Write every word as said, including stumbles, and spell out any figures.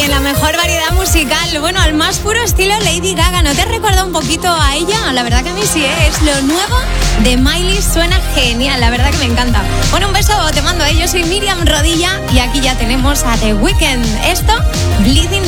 en la mejor variedad musical. Bueno, al más puro estilo Lady Gaga. ¿No te recuerda un poquito a ella? La verdad que a mí sí, ¿eh? Es lo nuevo de Miley. Suena genial, la verdad que me encanta. Bueno, un beso te mando, ¿eh? Yo soy Miriam Rodilla y aquí ya tenemos a The Weeknd. Esto, Bleeding